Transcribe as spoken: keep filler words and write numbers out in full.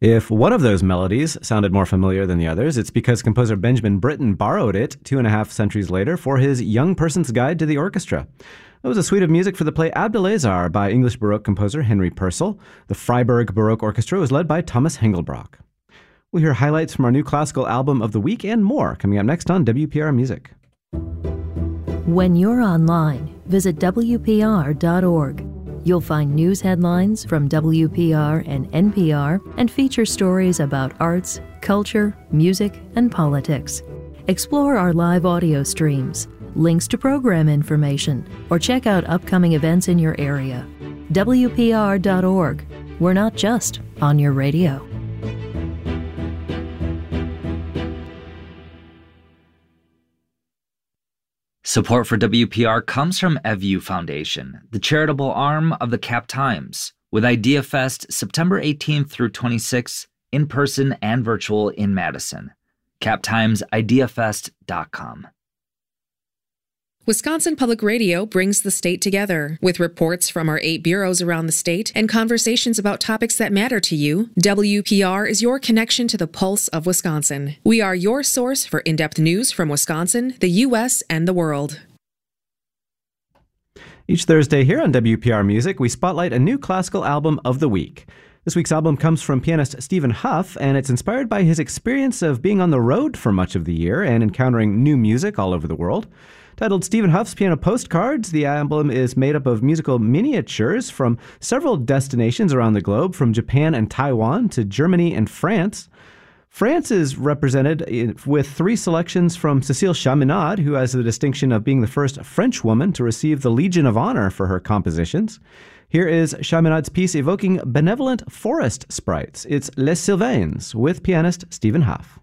If one of those melodies sounded more familiar than the others, it's because composer Benjamin Britten borrowed it two and a half centuries later for his Young Person's Guide to the Orchestra. It was a suite of music for the play Abdelazar by English Baroque composer Henry Purcell. The Freiburg Baroque Orchestra was led by Thomas Hengelbrock. We'll hear highlights from our new classical album of the week and more coming up next on W P R Music. When you're online, visit W P R dot org. You'll find news headlines from W P R and N P R and feature stories about arts, culture, music, and politics. Explore our live audio streams, links to program information, or check out upcoming events in your area. W P R dot org. We're not just on your radio. Support for W P R comes from EVU Foundation, the charitable arm of the Cap Times, with IdeaFest September eighteenth through twenty-sixth, in person and virtual in Madison. cap times idea fest dot com. Wisconsin Public Radio brings the state together. With reports from our eight bureaus around the state and conversations about topics that matter to you, W P R is your connection to the pulse of Wisconsin. We are your source for in-depth news from Wisconsin, the U S, and the world. Each Thursday here on W P R Music, we spotlight a new classical album of the week. This week's album comes from pianist Stephen Hough, and it's inspired by his experience of being on the road for much of the year and encountering new music all over the world. Titled Stephen Hough's Piano Postcards, the album is made up of musical miniatures from several destinations around the globe, from Japan and Taiwan to Germany and France. France is represented in, with three selections from Cécile Chaminade, who has the distinction of being the first French woman to receive the Legion of Honor for her compositions. Here is Chaminade's piece evoking benevolent forest sprites. It's Les Sylvains with pianist Stephen Hough.